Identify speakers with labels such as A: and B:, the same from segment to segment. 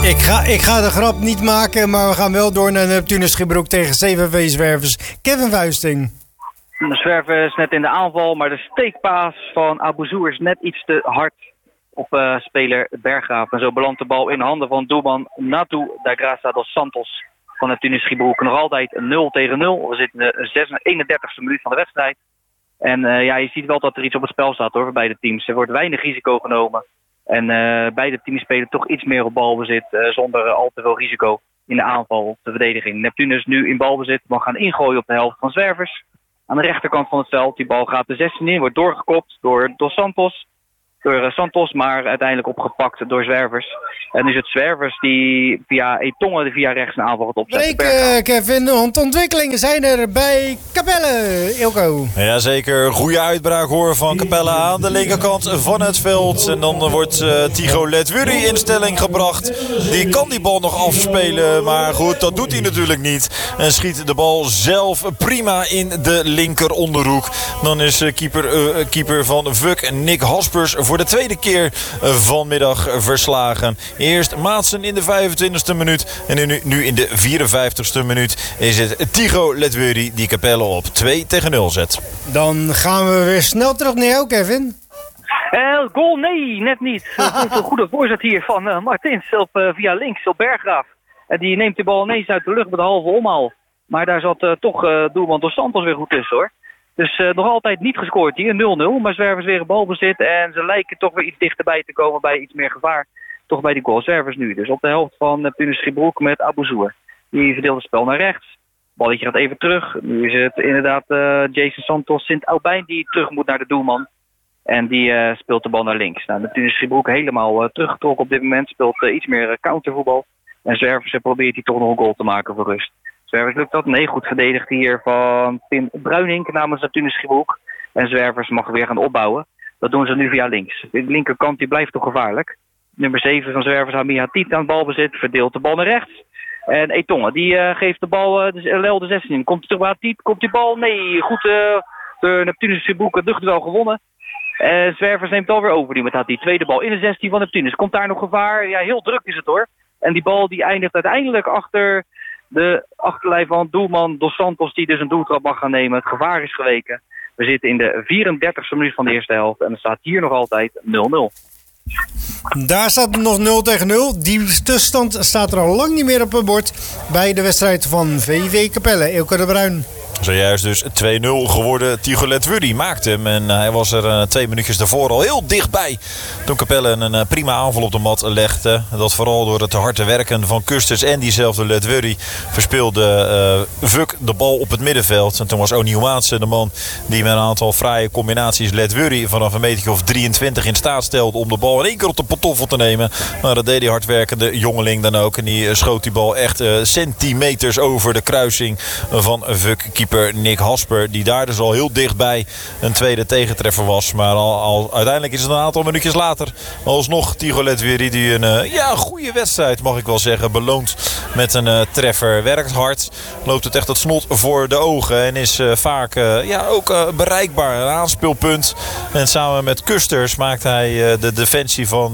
A: Ik ga de grap niet maken, maar we gaan wel door naar Neptunus Schiebroek tegen CVV Zwervers. Kevin Vuisting.
B: De Zwervers net in de aanval, maar de steekpaas van Abouzour is net iets te hard op speler Berggraaf. En zo belandt de bal in handen van doelman Natu da Graça dos Santos van Neptunus Schiebroek. Nog altijd 0-0. We zitten in de 31ste minuut van de wedstrijd. En je ziet wel dat er iets op het spel staat hoor, voor beide teams. Er wordt weinig risico genomen. En beide teams spelen toch iets meer op balbezit zonder al te veel risico in de aanval of de verdediging. Neptunus nu in balbezit, mag gaan ingooien op de helft van Zwervers. Aan de rechterkant van het veld, die bal gaat de 16 in, wordt doorgekopt door Santos, maar uiteindelijk opgepakt door Zwervers. En nu is het Zwervers die via Etongen via rechts een aanval gaat opzetten.
A: Kevin, want ontwikkelingen zijn er bij Capelle, Ilko.
C: Jazeker, goede uitbraak hoor van Capelle aan de linkerkant van het veld. En dan wordt Tigo Ledwuri in stelling gebracht. Die kan die bal nog afspelen, maar goed, dat doet hij natuurlijk niet. En schiet de bal zelf prima in de linker onderhoek. Dan is keeper van Vuk, Nick Haspers, voor de tweede keer vanmiddag verslagen. Eerst Maatsen in de 25e minuut. En nu in de 54e minuut is het Tigo Ledwuri die Capelle op 2-0 zet.
A: Dan gaan we weer snel terug naar jou, Kevin.
B: Goal, nee, net niet. Een goede voorzet hier van Martins via links op Berggraaf. Die neemt de bal ineens uit de lucht met de halve omhaal. Maar daar zat toch doelman Dos Santos weer goed tussen hoor. Dus nog altijd niet gescoord hier, 0-0. Maar Zwervers weer een balbezit en ze lijken toch weer iets dichterbij te komen bij iets meer gevaar. Toch bij die goal. Zwervers nu dus op de helft van Neptunus Schiebroek met Abouzour. Die verdeelt het spel naar rechts. Balletje gaat even terug. Nu is het inderdaad Jason Santos Sint-Aubijn die terug moet naar de doelman. En die speelt de bal naar links. Nou, Neptunus Schiebroek helemaal teruggetrokken op dit moment. Speelt iets meer countervoetbal. En Zwervers probeert hij toch nog een goal te maken voor rust. Zwervers lukt dat. Nee, goed verdedigd hier van Pim Bruinink namens Neptunus Schiebroek. En Zwervers mag weer gaan opbouwen. Dat doen ze nu via links. De linkerkant die blijft toch gevaarlijk. Nummer 7 van Zwervers, Hamia Tiet aan het balbezit. Verdeelt de bal naar rechts. En Etongen, die geeft de bal de 16 in. Komt hij terug bij Tiet? Komt die bal? Nee, goed. De Neptunus Schiebroek het luchtduel gewonnen. Zwervers neemt alweer over die met die tweede bal in de 16 van Neptunus. Komt daar nog gevaar? Ja, heel druk is het hoor. En die bal die eindigt uiteindelijk achter de achterlijn van doelman Dos Santos, die dus een doeltrap mag gaan nemen. Het gevaar is geweken. We zitten in de 34e minuut van de eerste helft. En er staat hier nog altijd 0-0.
A: Daar staat nog 0-0. Die tussenstand staat er al lang niet meer op het bord bij de wedstrijd van VV Capelle. Ilko de Bruin.
C: Zojuist dus 2-0 geworden. Tigo Ledwuri maakte hem. En hij was er 2 minuutjes daarvoor al heel dichtbij. Toen Capelle een prima aanval op de mat legde. Dat vooral door het harde werken van Kusters en diezelfde Ledwuri verspeelde Vuk de bal op het middenveld. En toen was O'Neil Maatsen de man die met een aantal fraaie combinaties Ledwuri vanaf een meter of 23 in staat stelde om de bal in één keer op de pantoffel te nemen. Maar dat deed die hardwerkende jongeling dan ook. En die schoot die bal echt centimeters over de kruising van Vuk. Keeper Nick Hasper, die daar dus al heel dichtbij een tweede tegentreffer was. Maar al uiteindelijk is het een aantal minuutjes later alsnog Tigo Ledwuri die een goede wedstrijd, mag ik wel zeggen, beloont met een treffer. Werkt hard, loopt het echt het snot voor de ogen en is vaak ook bereikbaar. Een aanspeelpunt. En samen met Kusters maakt hij de defensie van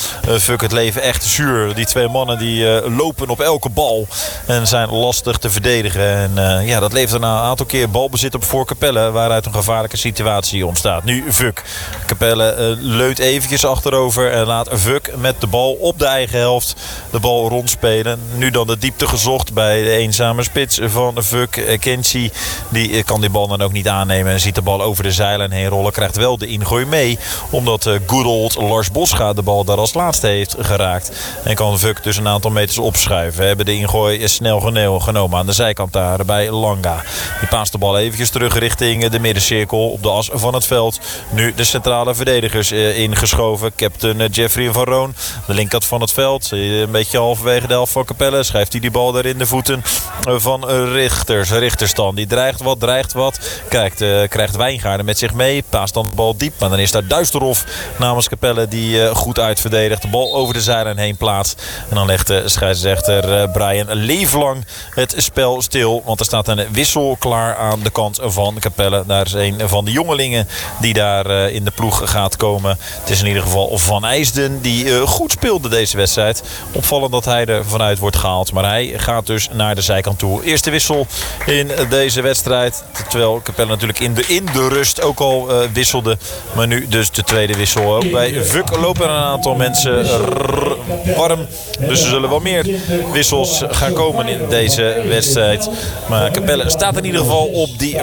C: Vuk het leven echt zuur. Die twee mannen die lopen op elke bal en zijn lastig te verdedigen. En dat levert een aantal keer balbezit op voor Capelle, waaruit een gevaarlijke situatie ontstaat. Nu Vuk. Capelle leunt eventjes achterover en laat Vuk met de bal op de eigen helft de bal rondspelen. Nu dan de diepte gezocht bij de eenzame spits van Vuk. Kenshi, die kan die bal dan ook niet aannemen en ziet de bal over de zeilen heen rollen. Krijgt wel de ingooi mee, omdat good old Lars Bosga de bal daar als laatste heeft geraakt. En kan Vuk dus een aantal meters opschuiven. We hebben de ingooi snel genomen aan de zijkant daar bij Langa. Die paast de bal eventjes terug richting de middencirkel op de as van het veld. Nu de centrale verdedigers ingeschoven. Captain Jeffrey van Roon. De linkerkant van het veld. Een beetje halverwege de helft van Capelle. Schrijft hij die bal daar in de voeten van Richters. Richters dan. Die dreigt wat. Krijgt Wijngaarden met zich mee. Paast dan de bal diep. Maar dan is daar Duisterhof namens Capelle die goed uitverdedigt. De bal over de zijlijn heen plaatst. En dan legt de scheidsrechter Brian levenlang het spel stil. Want er staat een wissel klaar aan de kant van Capelle. Daar is een van de jongelingen die daar in de ploeg gaat komen. Het is in ieder geval Van IJsden die goed speelde deze wedstrijd. Opvallend dat hij er vanuit wordt gehaald. Maar hij gaat dus naar de zijkant toe. Eerste wissel in deze wedstrijd. Terwijl Capelle natuurlijk in de rust ook al wisselde. Maar nu dus de tweede wissel. Ook bij Vuk lopen een aantal mensen warm. Dus er zullen wel meer wissels gaan komen in deze wedstrijd. Maar Capelle staat in ieder geval op die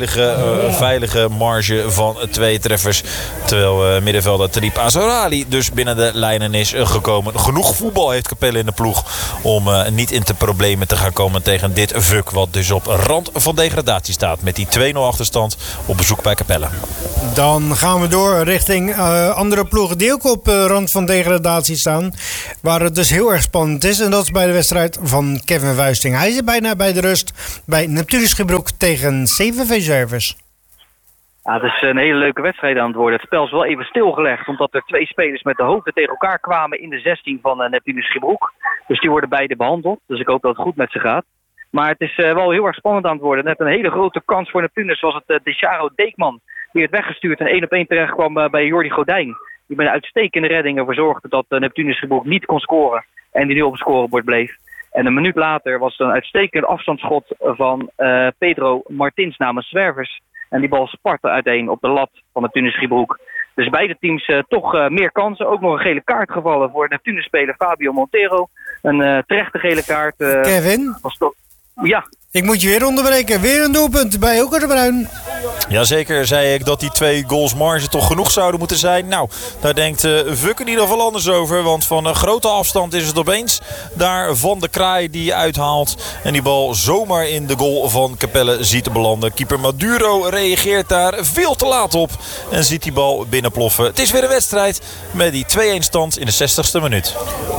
C: veilige marge van 2 treffers. Terwijl middenvelder Trip Azorali dus binnen de lijnen is gekomen. Genoeg voetbal heeft Capelle in de ploeg om niet in de problemen te gaan komen tegen dit Vuk. Wat dus op rand van degradatie staat met die 2-0 achterstand op bezoek bij Capelle.
A: Dan gaan we door richting andere ploegen die ook op rand van degradatie staan. Waar het dus heel erg spannend is. En dat is bij de wedstrijd van Kevin Vuisting. Hij zit bijna bij de rust bij Neptunus Schiebroek tegen CVV Zwervers.
B: Ja, het is een hele leuke wedstrijd aan het worden. Het spel is wel even stilgelegd, omdat er 2 spelers met de hoofden tegen elkaar kwamen in de 16 van Neptunus Schiebroek. Dus die worden beide behandeld. Dus ik hoop dat het goed met ze gaat. Maar het is wel heel erg spannend aan het worden. Net een hele grote kans voor Neptunus was het Descharo Deekman. Die werd weggestuurd en 1-op-1 terecht kwam bij Jordi Godijn. Die met een uitstekende redding ervoor zorgde dat Neptunus Schiebroek niet kon scoren. En die nu op het scorebord bleef. En een minuut later was het een uitstekend afstandsschot van Pedro Martins namens Zwervers. En die bal spartte uiteen op de lat van Neptunus Schiebroek. Dus beide teams toch meer kansen. Ook nog een gele kaart gevallen voor Neptunus-speler Fabio Montero. Een terechte gele kaart.
A: Kevin?
B: Ja.
A: Ik moet je weer onderbreken. Weer een doelpunt bij Ilker de Bruin.
C: Jazeker, zei ik dat die 2 goals marge toch genoeg zouden moeten zijn. Nou, daar denkt Vuk in ieder geval anders over. Want van een grote afstand is het opeens daar Van de Kraai die uithaalt. En die bal zomaar in de goal van Capelle ziet te belanden. Keeper Maduro reageert daar veel te laat op. En ziet die bal binnenploffen. Het is weer een wedstrijd met die 2-1 stand in de 60ste minuut.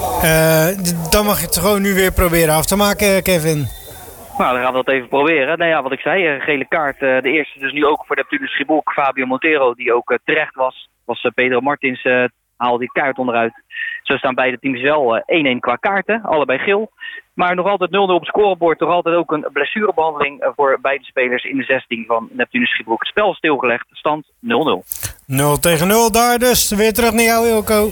A: Dan mag je het gewoon nu weer proberen af te maken, Kevin.
B: Nou, dan gaan we dat even proberen. Nou ja, wat ik zei, gele kaart. De eerste dus nu ook voor Neptunus Schiebroek. Fabio Montero, die ook terecht was Pedro Martins, haalde die kaart onderuit. Zo staan beide teams wel 1-1 qua kaarten, allebei geel. Maar nog altijd 0-0 op het scorebord. Toch altijd ook een blessurebehandeling voor beide spelers in de 16 van Neptunus Schiebroek. Het spel is stilgelegd, stand 0-0.
A: 0-0 daar dus. Weer terug naar jou, Ilko.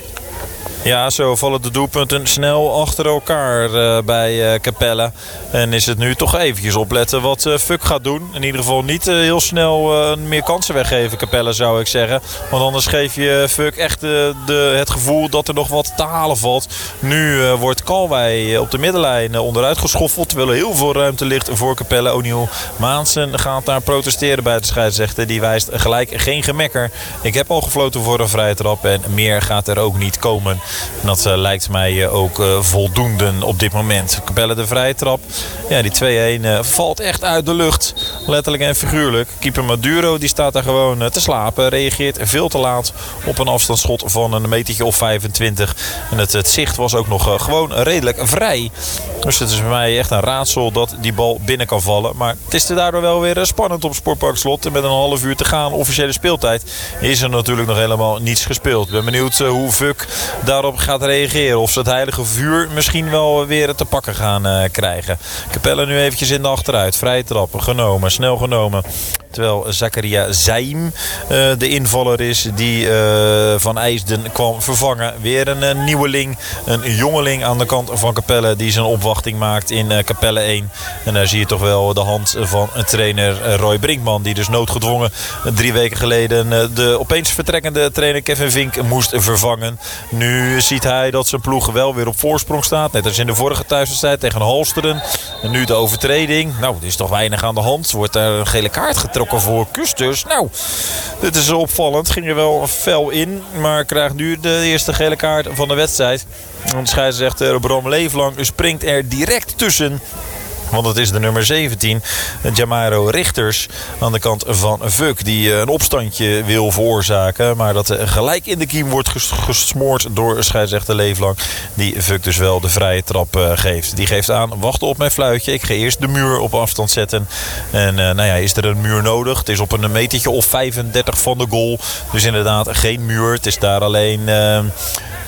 C: Ja, zo vallen de doelpunten snel achter elkaar bij Capelle. En is het nu toch eventjes opletten wat Vuk gaat doen. In ieder geval niet heel snel meer kansen weggeven, Capelle, zou ik zeggen. Want anders geef je Vuk echt het gevoel dat er nog wat te halen valt. Nu wordt Kalwij op de middenlijn onderuit geschoffeld. Terwijl er heel veel ruimte ligt voor Capelle. O'Neal Maansen gaat daar protesteren bij de scheidsrechter. Die wijst gelijk geen gemekker. Ik heb al gefloten voor een vrije trap en meer gaat er ook niet komen. En dat lijkt mij ook voldoende op dit moment. Capelle de vrije trap. Ja, die 2-1 valt echt uit de lucht. Letterlijk en figuurlijk. Keeper Maduro die staat daar gewoon te slapen. Reageert veel te laat op een afstandsschot van een metertje of 25. En het zicht was ook nog gewoon redelijk vrij. Dus het is voor mij echt een raadsel dat die bal binnen kan vallen. Maar het is daardoor wel weer spannend op Sportpark Slot. En met een half uur te gaan, officiële speeltijd, is er natuurlijk nog helemaal niets gespeeld. Ik ben benieuwd hoe Vuk daarop gaat reageren. Of ze het heilige vuur misschien wel weer te pakken gaan krijgen. Capelle nu eventjes in de achteruit. Vrije trap genomen, snel genomen. Terwijl Zakaria Zaim de invaller is die Van IJsden kwam vervangen. Weer een nieuweling, een jongeling aan de kant van Capelle die zijn opwachting maakt in Capelle 1. En daar zie je toch wel de hand van trainer Roy Brinkman, die dus noodgedwongen 3 weken geleden de opeens vertrekkende trainer Kevin Vink moest vervangen. Nu ziet hij dat zijn ploeg wel weer op voorsprong staat. Net als in de vorige thuiswedstrijd tegen Halsteren. En nu de overtreding. Nou, er is toch weinig aan de hand. Wordt daar een gele kaart getrokken voor Kusters. Nou, dit is opvallend. Ging er wel fel in. Maar krijgt nu de eerste gele kaart van de wedstrijd. En de scheidsrechter Bram Leeflang springt er direct tussen. Want het is de nummer 17, Jamairo Richters, aan de kant van Vuk. Die een opstandje wil veroorzaken. Maar dat gelijk in de kiem wordt gesmoord door scheidsrechter Leeflang. Die Vuk dus wel de vrije trap geeft. Die geeft aan, wachten op mijn fluitje. Ik ga eerst de muur op afstand zetten. En nou ja, is er een muur nodig? Het is op een metertje of 35 van de goal. Dus inderdaad geen muur. Het is daar alleen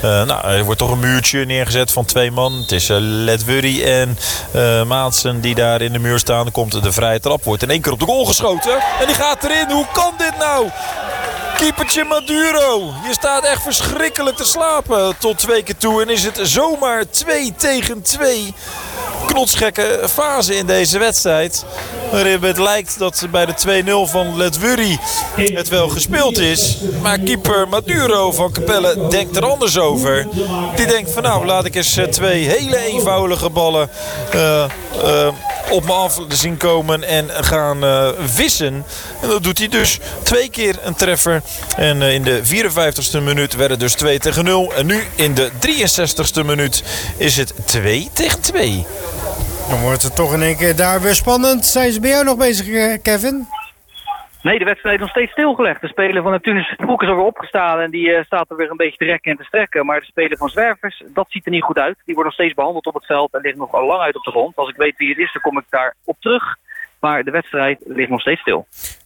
C: Er wordt toch een muurtje neergezet van 2 man. Het is Ledwurry en Maatsen die daar in de muur staan. Dan komt de vrije trap, wordt in één keer op de goal geschoten. En die gaat erin. Hoe kan dit nou? Keepertje Maduro. Je staat echt verschrikkelijk te slapen tot 2 keer toe. En is het zomaar 2-2. Knotsgekke fase in deze wedstrijd. Waarin het lijkt dat bij de 2-0 van Ledwurry het wel gespeeld is. Maar keeper Maduro van Capelle denkt er anders over. Die denkt van nou, laat ik eens 2 hele eenvoudige ballen op me af zien komen en gaan vissen. En dat doet hij dus 2 keer een treffer. En in de 54ste minuut werd het dus 2-0. En nu in de 63ste minuut is het 2-2.
A: Dan wordt het toch in één keer daar weer spannend. Zijn ze bij jou nog bezig, Kevin?
B: Nee, de wedstrijd is nog steeds stilgelegd. De speler van Neptunus Broek is alweer opgestaan en die staat er weer een beetje te rekken en te strekken. Maar de speler van Zwervers, dat ziet er niet goed uit. Die wordt nog steeds behandeld op het veld en ligt nog al lang uit op de grond. Als ik weet wie het is, dan kom ik daar op terug. Maar de wedstrijd ligt nog steeds stil.